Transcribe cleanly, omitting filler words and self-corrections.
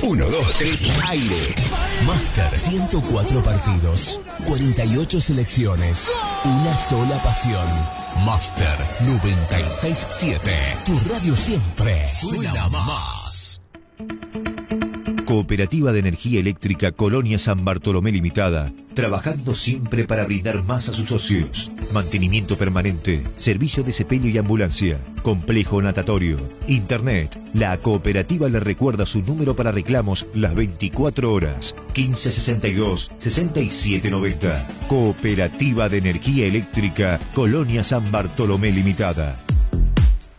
1, 2, 3, aire. Master, 104 partidos, 48 selecciones, una sola pasión. Master 96.7. Tu radio siempre suena más. Cooperativa de Energía Eléctrica Colonia San Bartolomé Limitada, trabajando siempre para brindar más a sus socios. Mantenimiento permanente, servicio de sepelio y ambulancia, complejo natatorio, internet. La cooperativa le recuerda su número para reclamos las 24 horas, 1562-6790. Cooperativa de Energía Eléctrica Colonia San Bartolomé Limitada.